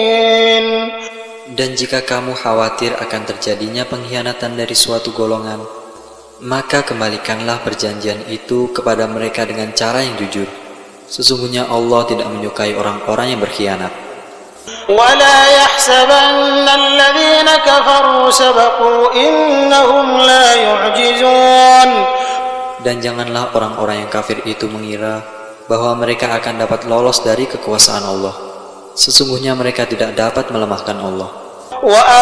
Dan jika kamu khawatir akan terjadinya pengkhianatan dari suatu golongan, maka kembalikanlah perjanjian itu kepada mereka dengan cara yang jujur. Sesungguhnya Allah tidak menyukai orang-orang yang berkhianat. وَلَا يَحْسَبَنَّ الَّذِينَ كَفَرُوا سَبَقُوا إِنَّهُمْ لَا يُعْجِزُونَ. Dan janganlah orang-orang yang kafir itu mengira bahwa mereka akan dapat lolos dari kekuasaan Allah. Sesungguhnya mereka tidak dapat melemahkan Allah.